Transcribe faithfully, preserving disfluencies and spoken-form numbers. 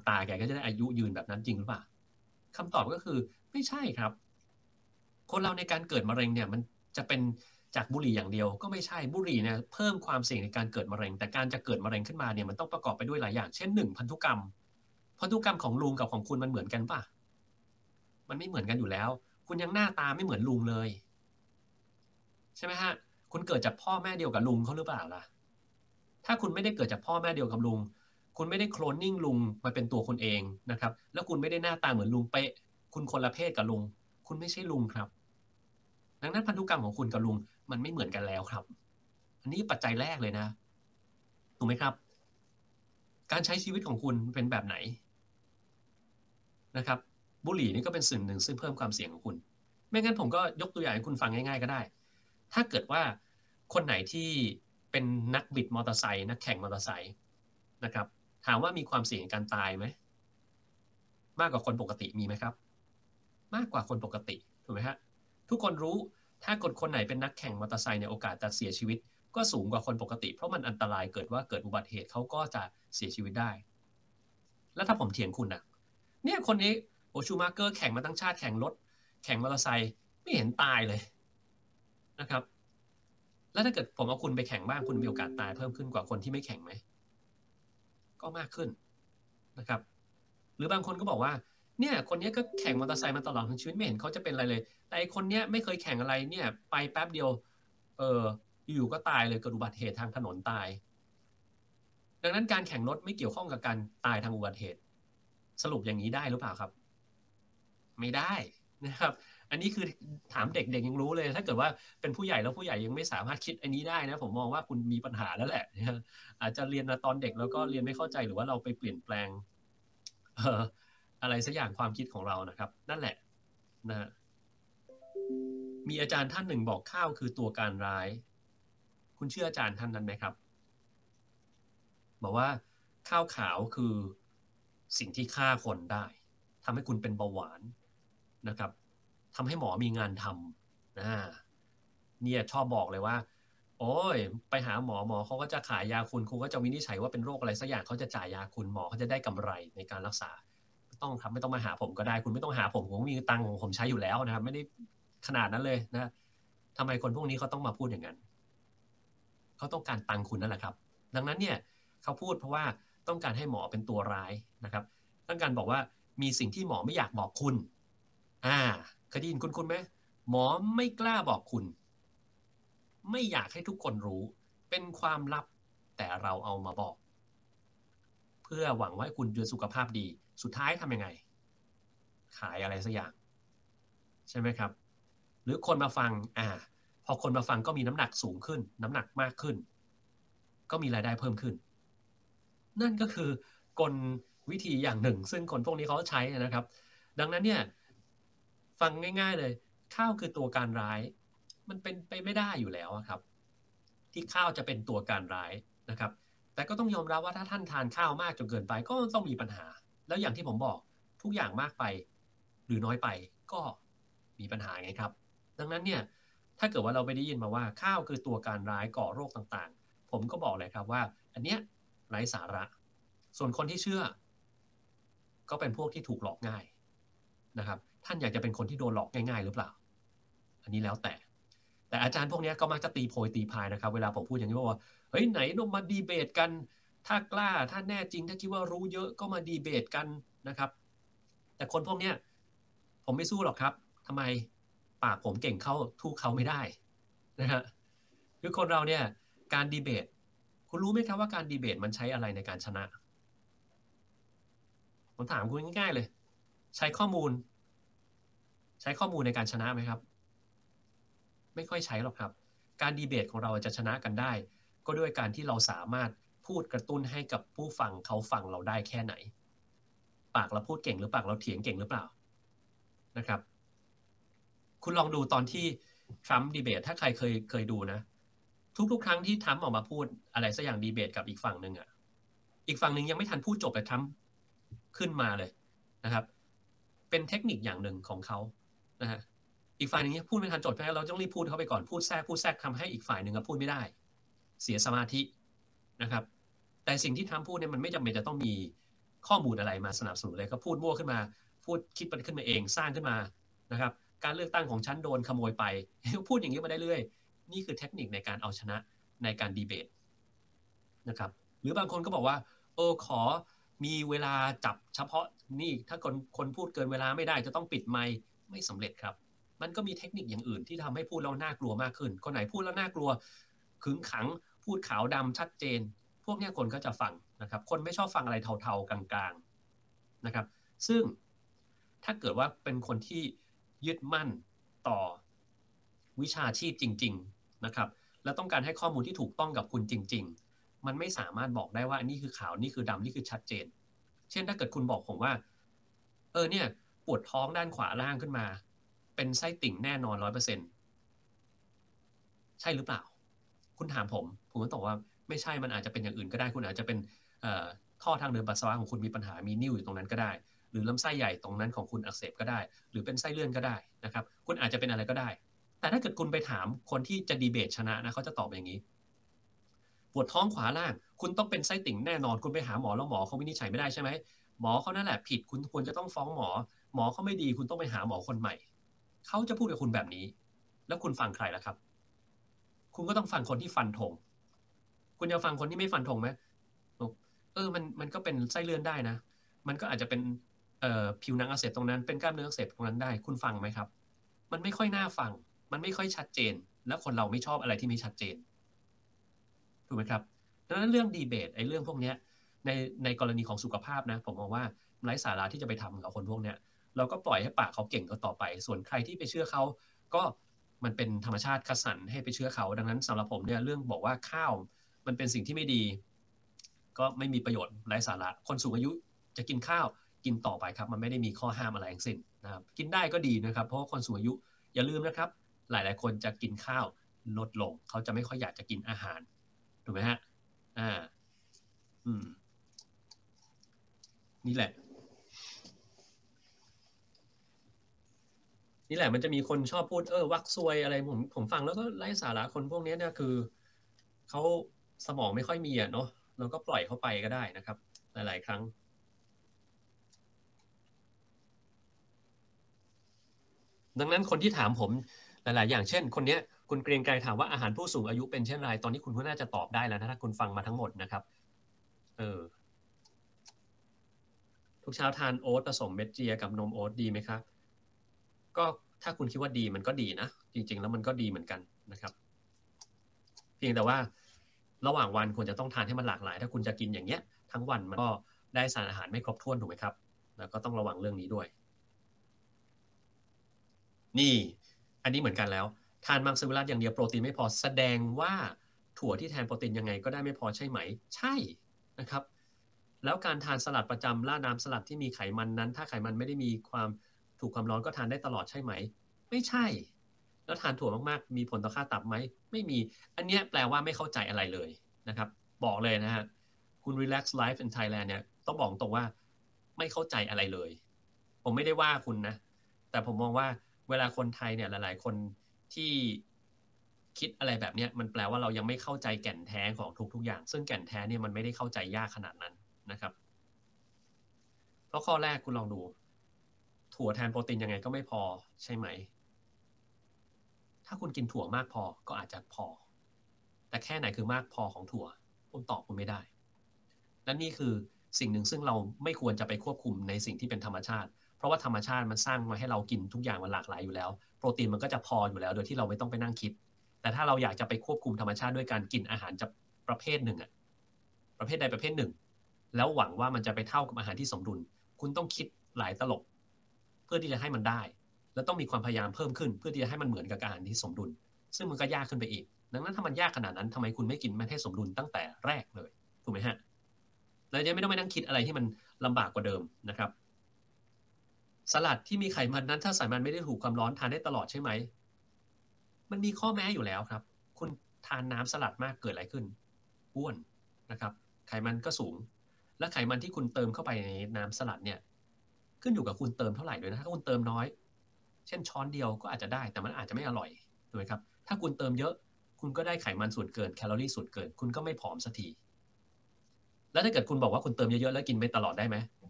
ตาแกก็จะได้อายุยืนแบบนั้นจริงหรือเปล่าคำตอบก็คือไม่ใช่ครับคนเราในการเกิดมะเร็งเนี่ยมันจะเป็นจากบุหรี่อย่างเดียวก็ไม่ใช่บุหรี่เนี่ยเพิ่มความเสี่ยงในการเกิดมะเร็งแต่การจะเกิดมะเร็งขึ้นมาเนี่ยมันต้องประกอบไปด้วยหลายอย่างเช่นหนึ่งพันธุกรรมพันธุกรรมของลุงกับของคุณมันเหมือนกันป่ะมันไม่เหมือนกันอยู่แล้วคุณยังหน้าตาไม่เหมือนลุงเลยใช่ไหมฮะคุณเกิดจากพ่อแม่เดียวกับลุงเขาหรือเปล่าล่ะถ้าคุณไม่ได้เกิดจากพ่อแม่เดียวกับลุงคุณไม่ได้โคลนนิ่งลุงมาเป็นตัวคุณเองนะครับแล้วคุณไม่ได้หน้าตาเหมือนลุงเป๊ะคุณคนละเพศกับลุงคุณไม่ใช่ลุงครับดังนั้นพันธุกรรมของคุณกับลุงมันไม่เหมือนกันแล้วครับอันนี้ปัจจัยแรกเลยนะถูกไหมครับการใช้ชีวิตของคุณเป็นแบบไหนนะครับบุหรี่นี่ก็เป็นสิ่งหนึ่งซึ่งเพิ่มความเสี่ยงของคุณไม่งั้นผมก็ยกตัวอย่างให้คุณฟังง่ายๆก็ได้ถ้าเกิดว่าคนไหนที่เป็นนักบิดมอเตอร์ไซค์นักแข่งมอเตอร์ไซค์นะครับถามว่ามีความเสี่ยงการตายไหมมากกว่าคนปกติมีไหมครับมากกว่าคนปกติถูกไหมฮะทุกคนรู้ถ้าคนคนไหนเป็นนักแข่งมอเตอร์ไซค์เนี่ยโอกาสจะเสียชีวิตก็สูงกว่าคนปกติเพราะมันอันตรายเกิดว่าเกิดอุบัติเหตุเขาก็จะเสียชีวิตได้แล้วถ้าผมเถียงคุณนะเนี่ยคนนี้โอชูมาเกอร์แข่งมาตั้งชาติแข่งรถแข่งมอเตอร์ไซค์ไม่เห็นตายเลยนะครับแล้วถ้าเกิดผมเอาคุณไปแข่งบ้างคุณมีโอกาสตายเพิ่มขึ้นกว่าคนที่ไม่แข่งไหมก็มากขึ้นนะครับหรือบางคนก็บอกว่าเนี่ยคนนี้ก็แข่งมอเตอร์ไซค์มาตลอดทั้งชีวิตไม่เห็นเขาจะเป็นอะไรเลยแต่ไอคนเนี้ยไม่เคยแข่งอะไรเนี่ยไปแป๊บเดียวเอออยู่ก็ตายเลยเกิดอุบัติเหตุทางถนนตายดังนั้นการแข่งรถไม่เกี่ยวข้องกับการตายทางอุบัติเหตุสรุปอย่างนี้ได้หรือเปล่าครับไม่ได้นะครับอันนี้คือถามเด็กๆยังรู้เลยถ้าเกิดว่าเป็นผู้ใหญ่แล้วผู้ใหญ่ยังไม่สามารถคิดอันนี้ได้นะผมมองว่าคุณมีปัญหาแล้วแหละอาจจะเรียนมาตอนเด็กแล้วก็เรียนไม่เข้าใจหรือว่าเราไปเปลี่ยนแปลงเอ่ออะไรสักอย่างความคิดของเรานะครับนั่นแหละนะมีอาจารย์ท่านหนึ่งบอกข้าวคือตัวการร้ายคุณเชื่ออาจารย์ท่านนั้นไหมครับบอกว่าข้าวขาวคือสิ่งที่ฆ่าคนได้ทำให้คุณเป็นเบาหวานนะครับทำให้หมอมีงานทำนะเนี่ยชอบบอกเลยว่าโอ้ยไปหาหมอหมอเขาก็จะขายยาคุณคุณก็จะวินิจฉัยว่าเป็นโรคอะไรสักอย่างเขาจะจ่ายยาคุณหมอเขาจะได้กำไรในการรักษาไม่ต้องครับไม่ต้องมาหาผมก็ได้คุณไม่ต้องหาผมผมมีตังค์ของผมใช้อยู่แล้วนะครับไม่ได้ขนาดนั้นเลยนะทำไมคนพวกนี้เขาต้องมาพูดอย่างนั้นเขาต้องการตังค์คุณนั่นแหละครับดังนั้นเนี่ยเขาพูดเพราะว่าต้องการให้หมอเป็นตัวร้ายนะครับต้องการบอกว่ามีสิ่งที่หมอไม่อยากบอกคุณอ่าเคยได้ยินคุณคุณไหมหมอไม่กล้าบอกคุณไม่อยากให้ทุกคนรู้เป็นความลับแต่เราเอามาบอกเพื่อหวังว่าคุณจะสุขภาพดีสุดท้ายทำยังไงขายอะไรสักอย่างใช่ไหมครับหรือคนมาฟังอ่าพอคนมาฟังก็มีน้ำหนักสูงขึ้นน้ำหนักมากขึ้นก็มีรายได้เพิ่มขึ้นนั่นก็คือกลวิธีอย่างหนึ่งซึ่งคนพวกนี้เขาใช้นะครับดังนั้นเนี่ยฟังง่ายๆเลยข้าวคือตัวการร้ายมันเป็นไปไม่ได้อยู่แล้วครับที่ข้าวจะเป็นตัวการร้ายนะครับแต่ก็ต้องยอมรับว่าถ้าท่านทานข้าวมากจนเกินไปก็ต้องมีปัญหาแล้วอย่างที่ผมบอกทุกอย่างมากไปหรือน้อยไปก็มีปัญหาไงครับดังนั้นเนี่ยถ้าเกิดว่าเราไปได้ยินมาว่าข้าวคือตัวการร้ายก่อโรคต่างๆผมก็บอกเลยครับว่าอันเนี้ยไร้สาระส่วนคนที่เชื่อก็เป็นพวกที่ถูกหลอกง่ายนะครับท่านอยากจะเป็นคนที่โดนหลอกง่ายๆหรือเปล่าอันนี้แล้วแต่แต่อาจารย์พวกนี้ก็มักจะตีโพยตีพายนะครับเวลาผมพูดอย่างนี้ว่าเฮ้ยไหนลงมาดีเบตกันถ้ากล้าถ้าแน่จริงถ้าคิดว่ารู้เยอะก็มาดีเบตกันนะครับแต่คนพวกนี้ผมไม่สู้หรอกครับทำไมปากผมเก่งเข้าทู่เขาไม่ได้นะฮะคือคนเราเนี่ยการดีเบตคุณรู้ไหมครับว่าการดีเบตมันใช้อะไรในการชนะผมถามคุณง่ายๆเลยใช้ข้อมูลใช้ข้อมูลในการชนะไหมครับไม่ค่อยใช้หรอกครับการดีเบตของเราจะชนะกันได้ก็ด้วยการที่เราสามารถพูดกระตุ้นให้กับผู้ฟังเขาฟังเราได้แค่ไหนปากเราพูดเก่งหรือปากเราเถียงเก่งหรือเปล่านะครับคุณลองดูตอนที่ทรัมป์ดีเบตถ้าใครเคยเคยดูนะทุกๆครั้งที่ทรัมป์ออกมาพูดอะไรสักอย่างดีเบตกับอีกฝั่งหนึ่งอ่ะอีกฝั่งหนึ่งยังไม่ทันพูดจบเลยทรัมป์ขึ้นมาเลยนะครับเป็นเทคนิคอย่างหนึ่งของเขานะฮะอีกฝ่ายหนึ่งพูดไม่ทันจบเราต้องรีบพูดเข้าไปก่อนพูดแทรกพูดแทรกทำให้อีกฝ่ายหนึ่งพูดไม่ได้เสียสมาธินะครับแต่สิ่งที่ทรัมป์พูดเนี่ยมันไม่จำเป็นจะต้องมีข้อมูลอะไรมาสนับสนุนเลยก็พูดมั่วขึ้นมาพูดคิดมันขึ้นมาเองสร้างขึ้นมานะครับการเลือกตั้งของฉันโดนขโมยไปพูดอย่างนี้มาได้เรื่อยนี่คือเทคนิคในการเอาชนะในการดีเบตนะครับหรือบางคนก็บอกว่าเออขอมีเวลาจับเฉพาะนี่ถ้าคนคนพูดเกินเวลาไม่ได้จะต้องปิดไมค์ไม่สำเร็จครับมันก็มีเทคนิคอย่างอื่นที่ทำให้พูดแล้วน่ากลัวมากขึ้นคนไหนพูดแล้วน่ากลัวขึงขังพูดขาวดำชัดเจนพวกนี้คนก็จะฟังนะครับคนไม่ชอบฟังอะไรเทาๆกลางๆนะครับซึ่งถ้าเกิดว่าเป็นคนที่ยึดมั่นต่อวิชาชีพจริงๆนะครับแล้วต้องการให้ข้อมูลที่ถูกต้องกับคุณจริงๆมันไม่สามารถบอกได้ว่านี่คือขาวนี่คือดำนี่คือชัดเจนเช่นถ้าเกิดคุณบอกผมว่าเออเนี่ยปวดท้องด้านขวาล่างขึ้นมาเป็นไส้ติ่งแน่นอน ร้อยเปอร์เซ็นต์ ใช่หรือเปล่าคุณถามผมผมก็ตอบว่าไม่ใช่มันอาจจะเป็นอย่างอื่นก็ได้คุณอาจจะเป็นท่อทางเดินปัสสาวะของคุณมีปัญหามีนิ่วอยู่ตรงนั้นก็ได้หรือลำไส้ใหญ่ตรงนั้นของคุณอักเสบก็ได้หรือเป็นไส้เลื่อนก็ได้นะครับคุณอาจจะเป็นอะไรก็ได้แต่ถ้าเกิดคุณไปถามคนที่จะดีเบตชนะนะเขาจะตอบอย่างนี้ปวดท้องขวาล่างคุณต้องเป็นไส้ติ่งแน่นอนคุณไปหาหมอแล้วหมอเขาวินิจฉัยไม่ได้ใช่ไหมหมอเขานั่นแหละผิดคุณควรจะต้องฟ้องหมอหมอเขาไม่ดีคุณต้องไปหาหมอคนใหม่เขาจะพูดกับคุณแบบนี้แล้วคุณฟังใครล่ะครับคุณก็ต้องฟังคนที่ฟันธงคุณจะฟังคนที่ไม่ฟันธงไหมเออมันมันก็เป็นไส้เลื่อนได้นะมันก็อาจจะเป็นเอ่อผิวหนังอักเสบตรงนั้นเป็นกล้ามเนื้ออักเสบตรงนั้นได้คุณฟังไหมครับมันไม่ค่อยน่าฟังมันไม่ค่อยชัดเจนแล้วคนเราไม่ชอบอะไรที่ไม่ชัดเจนถูกไหมครับดังนั้นเรื่องดีเบตไอ้เรื่องพวกนี้ในในกรณีของสุขภาพนะผมมองว่าไร้สาระที่จะไปทำกับคนพวกนี้เราก็ปล่อยให้ปากเขาเก่งก็ต่อไปส่วนใครที่ไปเชื่อเขาก็มันเป็นธรรมชาติคัดสรรให้ไปเชื่อเขาดังนั้นสำหรับผมเนี่ยเรื่องบอกว่าข้าวมันเป็นสิ่งที่ไม่ดีก็ไม่มีประโยชน์ไร้สาระคนสูงอายุจะกินข้าวกินต่อไปครับมันไม่ได้มีข้อห้ามอะไรทั้งสิ้นนะครับกินได้ก็ดีนะครับเพราะว่าคนสูงอายุอย่าลืมนะครับหลายๆคนจะกินข้าวลดลงเขาจะไม่ค่อยอยากจะกินอาหารถูกไหมฮะอ่าอืมนี่แหละนี่แหละมันจะมีคนชอบพูดเออวักซวยอะไรผมผมฟังแล้วก็ไร้สาระคนพวกนี้เนี่ยคือเขาสมองไม่ค่อยมีอ่ะเนาะเราก็ปล่อยเขาไปก็ได้นะครับหลายๆครั้งดังนั้นคนที่ถามผมหลายๆอย่างเช่นคนนี้คุณเกรียงไกรถามว่าอาหารผู้สูงอายุเป็นเช่นไรตอนนี้คุณก็น่าจะตอบได้แล้วนะถ้าคุณฟังมาทั้งหมดนะครับเออทุกเช้าทานโอ๊ตผสมเม็ดเจียกับนมโอ๊ตดีไหมครับก็ถ้าคุณคิดว่าดีมันก็ดีนะจริงๆแล้วมันก็ดีเหมือนกันนะครับเพียงแต่ว่าระหว่างวันควรจะต้องทานให้มันหลากหลายถ้าคุณจะกินอย่างเงี้ยทั้งวันมันก็ได้สารอาหารไม่ครบถ้วนถูกไหมครับแล้วก็ต้องระวังเรื่องนี้ด้วยนี่อันนี้เหมือนกันแล้วทานมังสวิรัติอย่างเดียวโปรตีนไม่พอแสดงว่าถั่วที่แทนโปรตีนยังไงก็ได้ไม่พอใช่ไหมใช่นะครับแล้วการทานสลัดประจำราดน้ำสลัดที่มีไขมันนั้นถ้าไขมันไม่ได้มีความถูกความร้อนก็ทานได้ตลอดใช่ไหมไม่ใช่แล้วทานถั่วมากๆมีผลต่อค่าตับไหมไม่มีอันนี้แปลว่าไม่เข้าใจอะไรเลยนะครับบอกเลยนะฮะคุณ relax life in Thailand เนี่ยต้องบอกตรงว่าไม่เข้าใจอะไรเลยผมไม่ได้ว่าคุณนะแต่ผมมองว่าเวลาคนไทยเนี่ยหลายๆคนที่คิดอะไรแบบนี้มันแปลว่าเรายังไม่เข้าใจแก่นแท้ของทุกๆอย่างซึ่งแก่นแท้เนี่ยมันไม่ได้เข้าใจยากขนาดนั้นนะครับเพราะข้อแรกคุณลองดูถั่วแทนโปรตีนยังไงก็ไม่พอใช่ไหมถ้าคุณกินถั่วมากพอก็อาจจะพอแต่แค่ไหนคือมากพอของถั่วผมตอบคุณไม่ได้และนี่คือสิ่งหนึ่งซึ่งเราไม่ควรจะไปควบคุมในสิ่งที่เป็นธรรมชาติเพราะว่าธรรมชาติมันสร้างมาให้เรากินทุกอย่างมันหลากหลายอยู่แล้วโปรตีนมันก็จะพออยู่แล้วโดยที่เราไม่ต้องไปนั่งคิดแต่ถ้าเราอยากจะไปควบคุมธรรมชาติด้วยการกินอาหารจะประเภทหนึ่งอะประเภทใดประเภทหนึ่งแล้วหวังว่ามันจะไปเท่ากับอาหารที่สมดุลคุณต้องคิดหลายตลบเพื่อที่จะให้มันได้แล้วต้องมีความพยายามเพิ่มขึ้นเพื่อที่จะให้มันเหมือนกับอาหารที่สมดุลซึ่งมันก็ยากขึ้นไปอีกดังนั้นถ้ามันยากขนาดนั้นทำไมคุณไม่กินมันให้สมดุลตั้งแต่แรกเลยถูกไหมฮะแล้วจะไม่ต้องไปนั่งคิดอะไรที่มันลำบากกว่าเดิมนะครับสลัดที่มีไขมันนั้นถ้าไขมันไม่ได้ถูกความร้อนทานได้ตลอดใช่ไหมมันมีข้อแม้อยู่แล้วครับคุณทานน้ำสลัดมากเกิดอะไรขึ้นอ้วนนะครับไขมันก็สูงและไขมันที่คุณเติมเข้าไปในน้ำสลัดเนี่ยขึ้นอยู่กับคุณเติมเท่าไหร่ด้วยนะถ้าคุณเติมน้อยเช่นช้อนเดียวก็อาจจะได้แต่มันอาจจะไม่อร่อยถูกไหมครับถ้าคุณเติมเยอะคุณก็ได้ไขมันส่วนเกินแคลอรี่ส่วนเกินคุณก็ไม่ผอมสักทีแล้วถ้าเกิดคุณบอกว่าคุณเติมเยอะๆแล้วกินไปตลอดได้ไหม